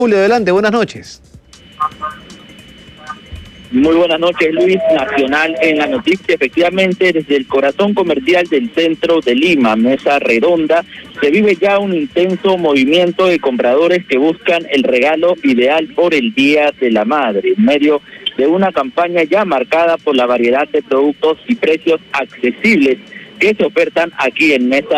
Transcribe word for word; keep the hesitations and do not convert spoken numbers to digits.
Julio, adelante, buenas noches. Muy buenas noches, Luis. Nacional en la noticia. Efectivamente, desde el corazón comercial del centro de Lima, Mesa Redonda, se vive ya un intenso movimiento de compradores que buscan el regalo ideal por el Día de la Madre, en medio de una campaña ya marcada por la variedad de productos y precios accesibles que se ofertan aquí en Mesa